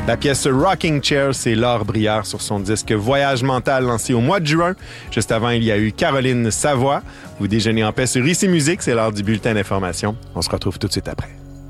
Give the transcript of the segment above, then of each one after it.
La pièce Rocking Chair, c'est Laure Brière sur son disque Voyage mental lancé au mois de juin. Juste avant, il y a eu Caroline Savoie. Vous déjeunez en paix sur Ici Musique, c'est l'heure du bulletin d'information. On se retrouve tout de suite après.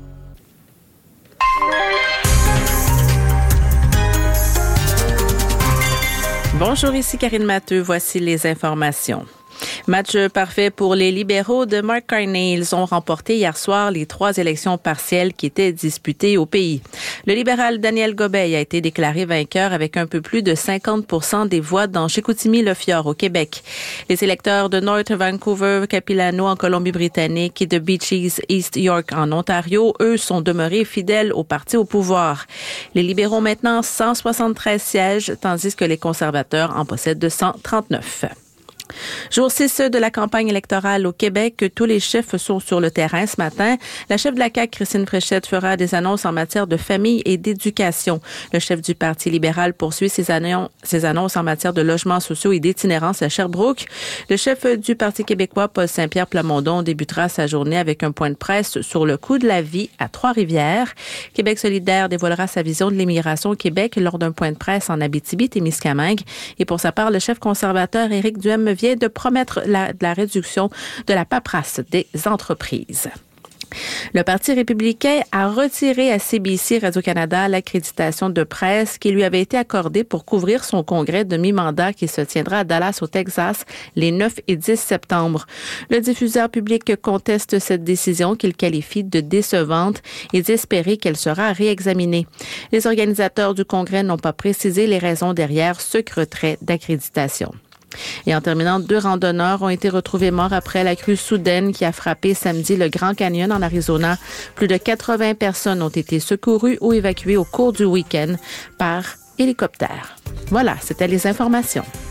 Bonjour, ici Karine Matteux. Voici les informations. Match parfait pour les libéraux de Mark Carney. Ils ont remporté hier soir les 3 élections partielles qui étaient disputées au pays. Le libéral Daniel Gobeil a été déclaré vainqueur avec un peu plus de 50% des voix dans Chicoutimi-Le-Fjord au Québec. Les électeurs de North Vancouver, Capilano en Colombie-Britannique et de Beaches, East York en Ontario, eux, sont demeurés fidèles au parti au pouvoir. Les libéraux ont maintenant 173 sièges, tandis que les conservateurs en possèdent 239. Jour 6 de la campagne électorale au Québec, tous les chefs sont sur le terrain ce matin. La chef de la CAQ, Christine Fréchette, fera des annonces en matière de famille et d'éducation. Le chef du Parti libéral poursuit ses annonces en matière de logements sociaux et d'itinérance à Sherbrooke. Le chef du Parti québécois, Paul Saint-Pierre Plamondon, débutera sa journée avec un point de presse sur le coût de la vie à Trois-Rivières. Québec solidaire dévoilera sa vision de l'immigration au Québec lors d'un point de presse en Abitibi-Témiscamingue. Et pour sa part, le chef conservateur Éric Duhem vient de promettre la réduction de la paperasse des entreprises. Le Parti républicain a retiré à CBC Radio-Canada l'accréditation de presse qui lui avait été accordée pour couvrir son congrès de mi-mandat qui se tiendra à Dallas, au Texas, les 9 et 10 septembre. Le diffuseur public conteste cette décision qu'il qualifie de décevante et d'espérer qu'elle sera réexaminée. Les organisateurs du congrès n'ont pas précisé les raisons derrière ce retrait d'accréditation. Et en terminant, 2 randonneurs ont été retrouvés morts après la crue soudaine qui a frappé samedi le Grand Canyon en Arizona. Plus de 80 personnes ont été secourues ou évacuées au cours du week-end par hélicoptère. Voilà, c'était les informations.